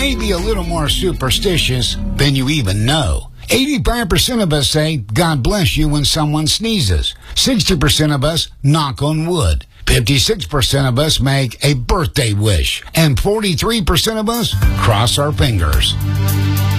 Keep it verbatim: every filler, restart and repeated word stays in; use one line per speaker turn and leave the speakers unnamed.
may be a little more superstitious than you even know. eighty-five percent of us say, God bless you when someone sneezes. sixty percent of us knock on wood. fifty-six percent of us make a birthday wish. And forty-three percent of us cross our fingers.